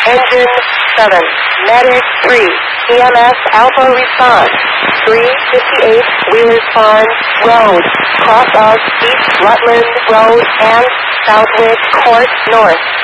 Engine 7, Medic 3, EMS Alpha response, 358 Wheelers Farm Road, cross of East Rutland Road and Southwick Court North.